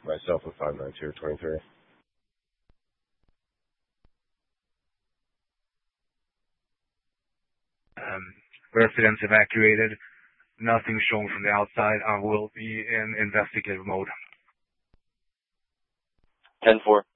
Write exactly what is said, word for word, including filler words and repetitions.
Myself with five nine two twenty-three. Um, residents evacuated. Nothing shown from the outside. I will be in investigative mode. ten four.